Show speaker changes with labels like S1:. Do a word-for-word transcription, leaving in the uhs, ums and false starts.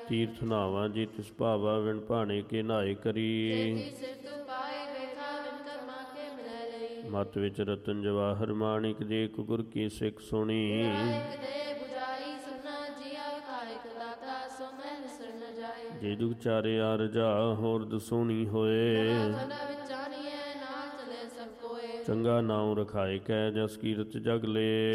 S1: ਤੀਰਥ ਨਾਵਾਂ ਜੀ ਤਿਸ ਭਾਵਾ ਵਿਣ ਭਾਣੇ ਕੇ ਨਾਏ ਕਰੀ। ਮਤ ਵਿੱਚ ਰਤਨ ਜਵਾਹਰ ਮਾਣਿਕ ਜੇ ਇੱਕ ਗੁਰ ਕੀ ਸਿੱਖ ਸੁਣੀ। ਜੇ ਜੁਗ ਚਾਰੇ ਆ ਰਜਾ ਹੋਰ ਦਸੂਣੀ ਹੋਏ। ਚੰਗਾ ਨਾਉ ਰਖਾਏ ਕੈ ਜਸ ਕੀਰਤ ਜਗ ਲੇ।